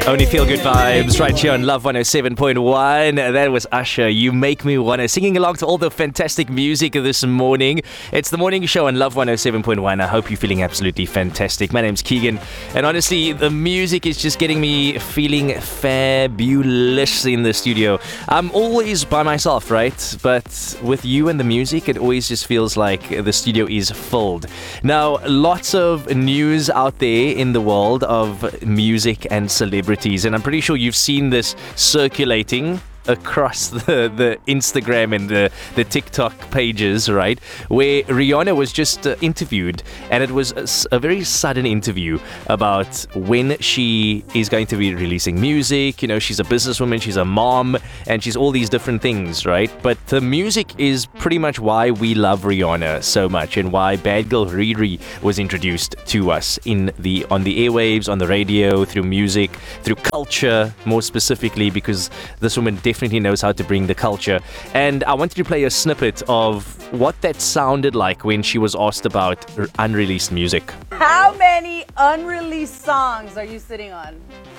Only feel good vibes right here on Love 107.1. That was Usher, You Make Me Wanna, singing along to all the fantastic music this morning. It's the morning show on Love 107.1. I hope you're feeling absolutely fantastic. My name's Keegan, and honestly, the music is just getting me feeling fabulous in the studio. I'm always by myself, right? But with you and the music, it always just feels like the studio is filled. Now, lots of news out there in the world of music and celebrities, and I'm pretty sure you've seen this circulating across the Instagram and the TikTok pages, right? Where Rihanna was just interviewed, and it was a very sudden interview about when she is going to be releasing music. You know, she's a businesswoman, she's a mom, and she's all these different things, right? But the music is pretty much why we love Rihanna so much, and why Bad Girl Riri was introduced to us on the airwaves, on the radio, through music, through culture, more specifically, because this woman definitely knows how to bring the culture. And I wanted to play a snippet of what that sounded like when she was asked about unreleased music. How many unreleased songs are you sitting on?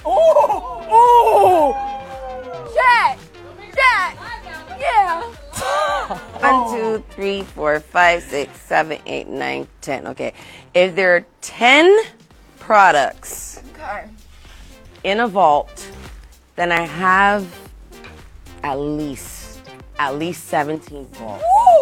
Jack! Yeah! 1, 2, 3, 4, 5, 6, 7, 8, 9, 10. Okay. If there are 10 products in a vault, then I have at least 17 vaults.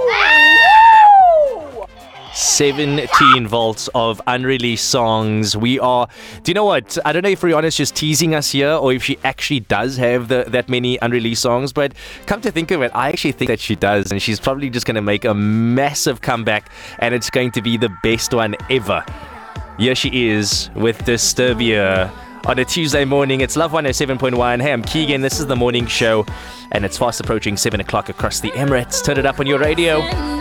17 vaults of unreleased songs. Do you know what? I don't know if Rihanna's just teasing us here, or if she actually does have that many unreleased songs, but come to think of it, I actually think that she does, and she's probably just going to make a massive comeback, and it's going to be the best one ever. Here she is with Disturbia on a Tuesday morning. It's Love 107.1. Hey, I'm Keegan. This is the morning show, and it's fast approaching 7 o'clock across the Emirates. Turn it up on your radio.